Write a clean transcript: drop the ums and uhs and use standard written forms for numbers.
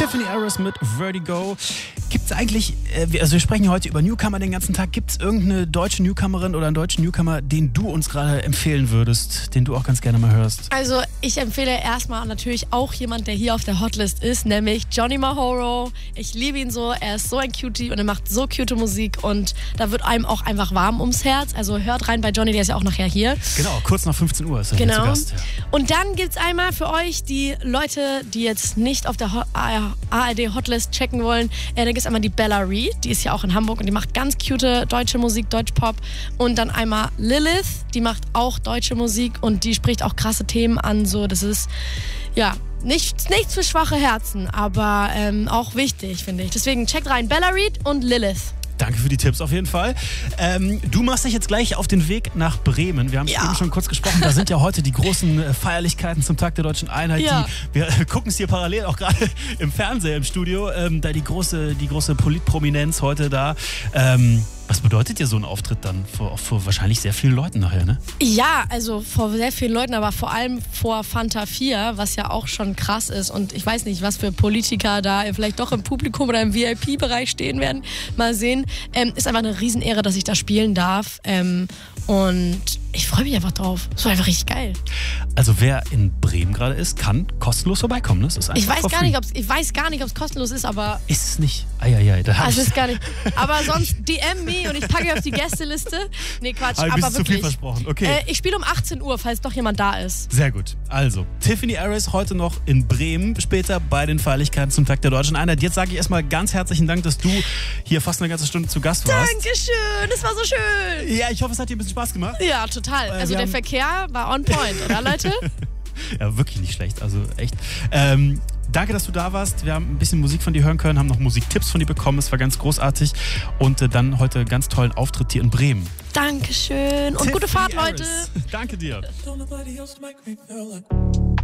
Tiffany Harris mit Vertigo. Gibt es eigentlich, also wir sprechen heute über Newcomer den ganzen Tag, gibt es irgendeine deutsche Newcomerin oder einen deutschen Newcomer, den du uns gerade empfehlen würdest, den du auch ganz gerne mal hörst? Also ich empfehle erstmal natürlich auch jemand, der hier auf der Hotlist ist, nämlich Johnny Mahoro. Ich liebe ihn so, er ist so ein Cutie und er macht so cute Musik und da wird einem auch einfach warm ums Herz. Also hört rein bei Johnny, der ist ja auch nachher hier. Genau, kurz nach 15 Uhr ist er hier zu Gast. Ja. Und dann gibt es einmal für euch die Leute, die jetzt nicht auf der ARD Hotlist checken wollen, da gibt es einmal die Bella Reed, die ist ja auch in Hamburg und die macht ganz cute deutsche Musik, Deutschpop. Und dann einmal Lilith, die macht auch deutsche Musik und die spricht auch krasse Themen an. So, das ist ja nichts für schwache Herzen, aber auch wichtig, finde ich. Deswegen checkt rein, Bella Reed und Lilith. Danke für die Tipps auf jeden Fall. Du machst dich jetzt gleich auf den Weg nach Bremen. Wir haben eben schon kurz gesprochen, da sind ja heute die großen Feierlichkeiten zum Tag der Deutschen Einheit. Ja. Wir gucken es hier parallel auch gerade im Fernseher, im Studio. Da die große Politprominenz heute da. Was bedeutet dir so ein Auftritt dann vor wahrscheinlich sehr vielen Leuten nachher, ne? Ja, also vor sehr vielen Leuten, aber vor allem vor Fanta 4, was ja auch schon krass ist. Und ich weiß nicht, was für Politiker da vielleicht doch im Publikum oder im VIP-Bereich stehen werden. Mal sehen. Ist einfach eine Riesenehre, dass ich da spielen darf. Und ich freue mich einfach drauf. Es war einfach richtig geil. Also wer in Bremen gerade ist, kann kostenlos vorbeikommen. Ne? Das ist ich weiß gar nicht, ob es kostenlos ist, aber... Ist es nicht? Eieiei. Also ist gar nicht. Aber sonst DM me und ich packe auf die Gästeliste. Nee, Quatsch. Aber wirklich. Zu viel versprochen. Okay. Ich spiele um 18 Uhr, falls doch jemand da ist. Sehr gut. Also, Tiffany Harris heute noch in Bremen, später bei den Feierlichkeiten zum Tag der Deutschen Einheit. Jetzt sage ich erstmal ganz herzlichen Dank, dass du hier fast eine ganze Stunde zu Gast warst. Dankeschön, das war so schön. Ja, ich hoffe, es hat dir ein bisschen Spaß gemacht. Ja, total. Also der Verkehr war on point, oder Leute? Ja, wirklich nicht schlecht. Also echt. Danke, dass du da warst. Wir haben ein bisschen Musik von dir hören können, haben noch Musiktipps von dir bekommen. Es war ganz großartig. Und dann heute einen ganz tollen Auftritt hier in Bremen. Dankeschön und gute Fahrt, Leute. Danke dir.